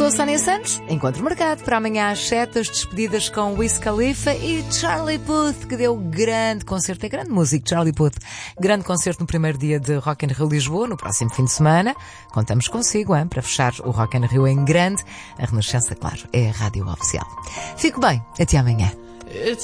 Sou a Sónia Santos, encontro marcado para amanhã às 7, as despedidas com Wiz Khalifa e Charlie Puth, que deu grande concerto, é grande músico, Charlie Puth, grande concerto no primeiro dia de Rock in Rio Lisboa, no próximo fim de semana. Contamos consigo, hein, para fechar o Rock in Rio em grande. A Renascença, claro, é a rádio oficial. Fico bem, até amanhã.